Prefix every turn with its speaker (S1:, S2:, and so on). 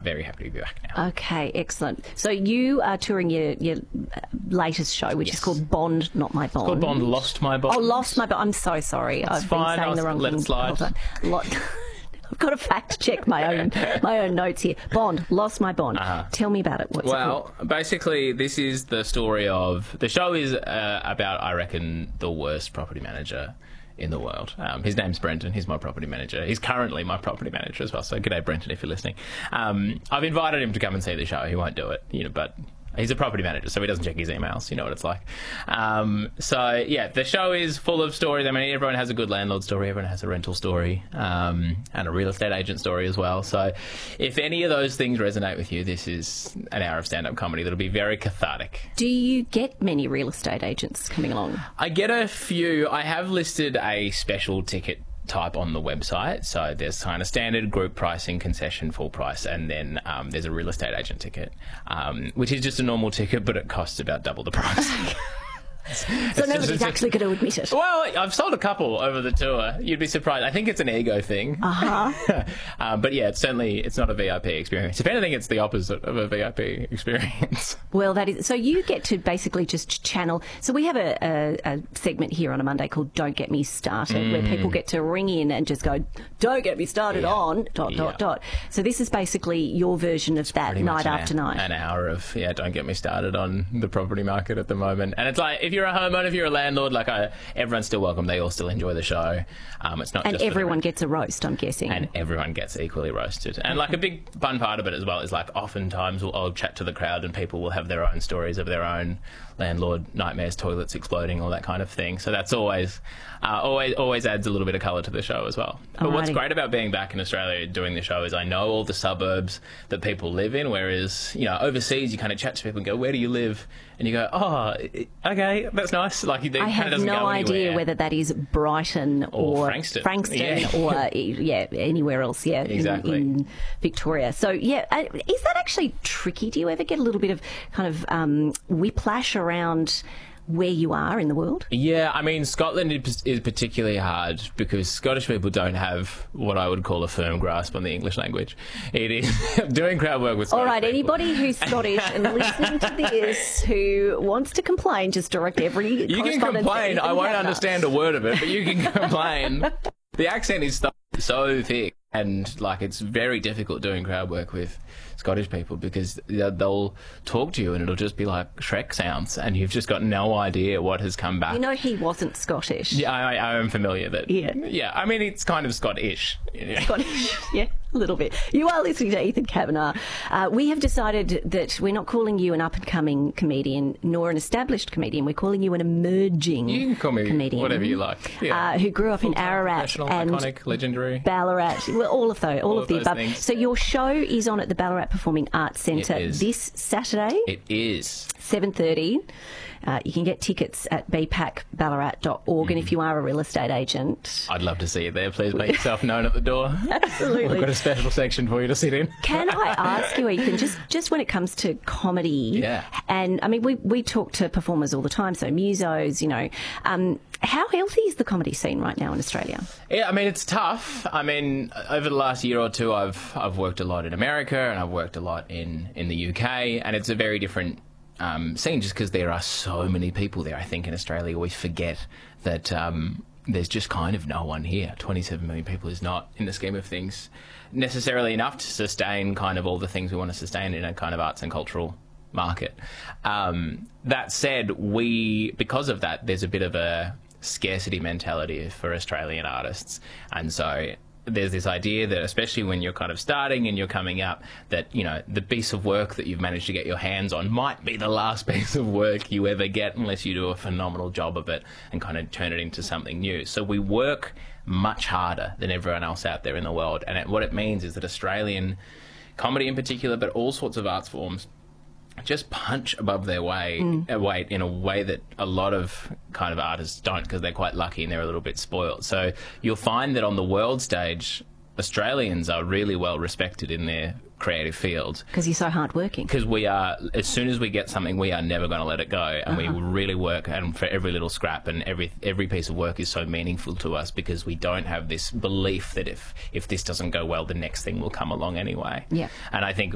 S1: very happy to be back now.
S2: Okay, excellent. So you are touring your latest show, which is called Bond, Not My Bond.
S1: It's called Bond, Lost My Bond.
S2: Oh, Lost My Bond. I'm so sorry.
S1: That's
S2: I've
S1: fine.
S2: been saying the wrong
S1: Let
S2: thing.
S1: it slide.
S2: Hold on. I've got to fact check my own notes here. Bond, Lost My Bond. Tell me about it. What's it called?
S1: Basically, this is the story of... The show is about, I reckon, the worst property manager in the world. His name's Brendan. He's my property manager. He's currently my property manager as well. So, g'day, Brendan, if you're listening. I've invited him to come and see the show. He won't do it, but... He's a property manager, so he doesn't check his emails. You know what it's like. So, yeah, the show is full of stories. I mean, everyone has a good landlord story. Everyone has a rental story and a real estate agent story as well. So if any of those things resonate with you, this is an hour of stand-up comedy that'll be very cathartic.
S2: Do you get many real estate agents coming along?
S1: I get a few. I have listed a special ticket type on the website. So there's kind of standard, group pricing, concession, full price, and then there's a real estate agent ticket, which is just a normal ticket, but it costs about double the price.
S2: So nobody's actually going to admit it.
S1: Well, I've sold a couple over the tour. You'd be surprised. I think it's an ego thing. But yeah, it's not a VIP experience. If anything, it's the opposite of a VIP experience.
S2: Well, that is. So you get to basically just channel. So we have a segment here on a Monday called Don't Get Me Started, where people get to ring in and just go, don't get me started on ... So this is basically your version of that night after night.
S1: An hour of, don't get me started on the property market at the moment. And it's like, if you're a homeowner, if you're a landlord, everyone's still welcome. They all still enjoy the show. It's not
S2: and
S1: just
S2: everyone gets a roast, I'm guessing.
S1: And everyone gets equally roasted. And a big fun part of it as well is oftentimes I'll chat to the crowd and people will have their own stories of their own landlord nightmares, toilets exploding, all that kind of thing. So that's always adds a little bit of colour to the show as well. But what's great about being back in Australia doing the show is I know all the suburbs that people live in, whereas overseas you kind of chat to people and go, where do you live? And you go, oh, okay, that's nice.
S2: I have no idea whether that is Brighton or Frankston or anywhere else. Yeah,
S1: exactly.
S2: In Victoria. So is that actually tricky? Do you ever get a little bit of kind of whiplash around where you are in the world?
S1: Yeah, I mean, Scotland is particularly hard because Scottish people don't have what I would call a firm grasp on the English language. It is doing crowd work with Scottish
S2: All right,
S1: people.
S2: Anybody who's Scottish and listening to this who wants to complain, just direct every
S1: You can complain. I won't understand a word of it, but you can complain. The accent is so thick and it's very difficult doing crowd work with Scottish people because they'll talk to you and it'll just be like Shrek sounds and you've just got no idea what has come back.
S2: He wasn't Scottish.
S1: Yeah, I am familiar that. Yeah, I mean, it's kind of Scottish.
S2: Scottish, yeah, a little bit. You are listening to Ethan Kavanagh. We have decided that we're not calling you an up-and-coming comedian nor an established comedian. We're calling you an emerging comedian.
S1: You can call me whatever you like. Yeah.
S2: Who grew up in Ararat and
S1: iconic, legendary.
S2: Ballarat. Well, all of the above.
S1: Things.
S2: So your show is on at the Ballarat Performing Arts Centre this Saturday.
S1: It is.
S2: 7:30. You can get tickets at bpacballarat.org, and if you are a real estate agent...
S1: I'd love to see you there. Please make yourself known at the door.
S2: Absolutely.
S1: We've got a special section for you to sit in.
S2: Can I ask you, Ethan, just when it comes to comedy, and I mean, we talk to performers all the time, so musos, how healthy is the comedy scene right now in Australia?
S1: Yeah, I mean, it's tough. I mean, over the last year or two, I've worked a lot in America and I've worked a lot in the UK, and it's a very different scene just because there are so many people there. I think in Australia we forget that there's just kind of no one here. 27 million people is not, in the scheme of things, necessarily enough to sustain kind of all the things we want to sustain in a kind of arts and cultural market. That said, because of that, there's a bit of a scarcity mentality for Australian artists, and so there's this idea that, especially when you're kind of starting and you're coming up, that the piece of work that you've managed to get your hands on might be the last piece of work you ever get unless you do a phenomenal job of it and kind of turn it into something new. So we work much harder than everyone else out there in the world, and what it means is that Australian comedy in particular, but all sorts of arts forms, just punch above their weight in a way that a lot of kind of artists don't, because they're quite lucky and they're a little bit spoiled. So you'll find that on the world stage, Australians are really well respected in their creative field.
S2: Because you're so hardworking.
S1: Because we are, as soon as we get something, we are never going to let it go, and we really work, and for every little scrap, and every piece of work is so meaningful to us because we don't have this belief that if this doesn't go well, the next thing will come along anyway.
S2: Yeah.
S1: And I think